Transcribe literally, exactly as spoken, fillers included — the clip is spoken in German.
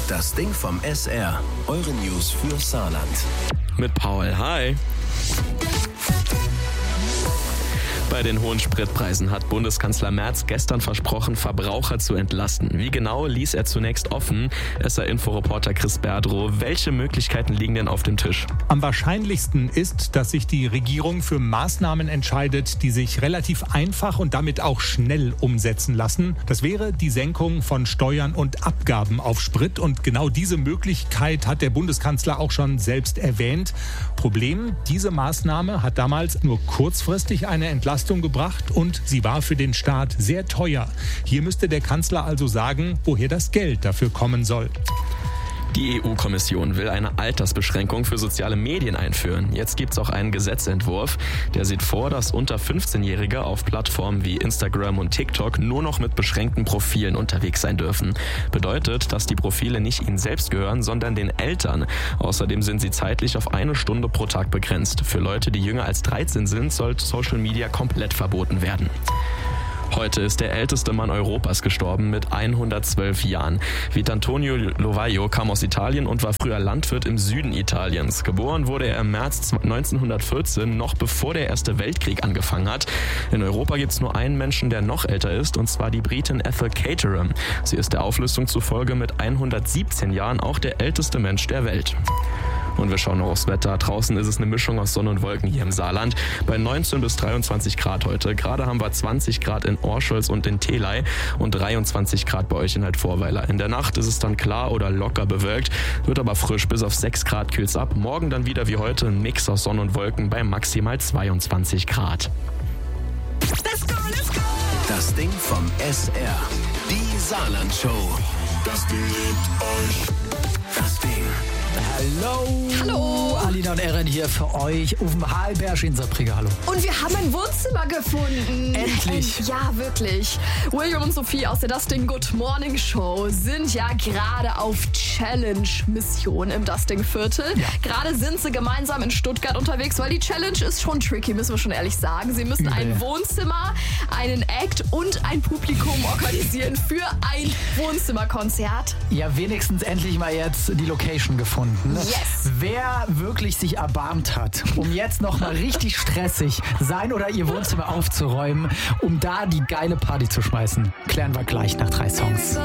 Das Ding vom S R. Eure News für Saarland. Mit Paul. Hi. Bei den hohen Spritpreisen hat Bundeskanzler Merz gestern versprochen, Verbraucher zu entlasten. Wie genau, ließ er zunächst offen. S R-Inforeporter Chris Berdrow. Welche Möglichkeiten liegen denn auf dem Tisch? Am wahrscheinlichsten ist, dass sich die Regierung für Maßnahmen entscheidet, die sich relativ einfach und damit auch schnell umsetzen lassen. Das wäre die Senkung von Steuern und Abgaben auf Sprit. Und genau diese Möglichkeit hat der Bundeskanzler auch schon selbst erwähnt. Problem, diese Maßnahme hat damals nur kurzfristig eine Entlastung gebracht und sie war für den Staat sehr teuer. Hier müsste der Kanzler also sagen, woher das Geld dafür kommen soll. Die E U-Kommission will eine Altersbeschränkung für soziale Medien einführen. Jetzt gibt es auch einen Gesetzentwurf, der sieht vor, dass unter fünfzehnjährige auf Plattformen wie Instagram und TikTok nur noch mit beschränkten Profilen unterwegs sein dürfen. Bedeutet, dass die Profile nicht ihnen selbst gehören, sondern den Eltern. Außerdem sind sie zeitlich auf eine Stunde pro Tag begrenzt. Für Leute, die jünger als dreizehn sind, soll Social Media komplett verboten werden. Heute ist der älteste Mann Europas gestorben mit hundertzwölf Jahren. Vitantonio Lovaio kam aus Italien und war früher Landwirt im Süden Italiens. Geboren wurde er im März neunzehnhundertvierzehn, noch bevor der Erste Weltkrieg angefangen hat. In Europa gibt es nur einen Menschen, der noch älter ist, und zwar die Britin Ethel Caterham. Sie ist der Auflistung zufolge mit hundertsiebzehn Jahren auch der älteste Mensch der Welt. Und wir schauen noch aufs Wetter. Draußen ist es eine Mischung aus Sonne und Wolken hier im Saarland. Bei neunzehn bis dreiundzwanzig Grad heute. Gerade haben wir zwanzig Grad in Orscholz und in Theley und dreiundzwanzig Grad bei euch in Heidvorweiler. In der Nacht ist es dann klar oder locker bewölkt, wird aber frisch. Bis auf sechs Grad kühlt's ab. Morgen dann wieder wie heute ein Mix aus Sonne und Wolken bei maximal zweiundzwanzig Grad. Let's go, let's go! Das Ding vom S R. Die Saarland-Show. Das Ding liebt euch. Das Ding. Hallo. Hallo. Alina und Erin hier für euch auf dem Halberg in Saarbrücken. Hallo. Und wir haben ein Wohnzimmer gefunden. Endlich. Und ja, wirklich. William und Sophie aus der Dustin Good Morning Show sind ja gerade auf Challenge-Mission im Dustin-Viertel. Ja. Gerade sind sie gemeinsam in Stuttgart unterwegs, weil die Challenge ist schon tricky, müssen wir schon ehrlich sagen. Sie müssen Übel. ein Wohnzimmer, einen Act und ein Publikum organisieren für ein Wohnzimmerkonzert. Ja, wenigstens endlich mal jetzt die Location gefunden. Yes. Wer wirklich sich erbarmt hat, um jetzt nochmal richtig stressig sein oder ihr Wohnzimmer aufzuräumen, um da die geile Party zu schmeißen, klären wir gleich nach drei Songs.